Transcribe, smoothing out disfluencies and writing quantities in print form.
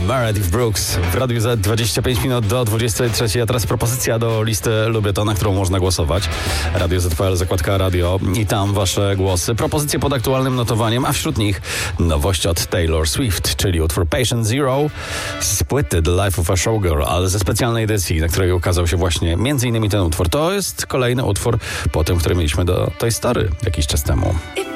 Meredith Brooks w Radiu Z 25 minut do 23. A teraz propozycja do listy Lubię To, na którą można głosować. Radio Z.pl, zakładka radio i tam wasze głosy. Propozycje pod aktualnym notowaniem, a wśród nich nowość od Taylor Swift, czyli utwór Patient Zero z płyty The Life of a Showgirl, ale ze specjalnej edycji, na której ukazał się właśnie m.in. ten utwór. To jest kolejny utwór po tym, który mieliśmy do Toy Story jakiś czas temu.